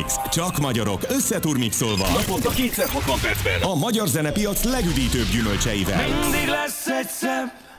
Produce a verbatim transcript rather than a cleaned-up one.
Mix. Csak magyarok, összeturmixolva. Naponta kétszer hatvan percben. A magyar zenepiac legüdítőbb gyümölcseivel. Mindig lesz egy szebb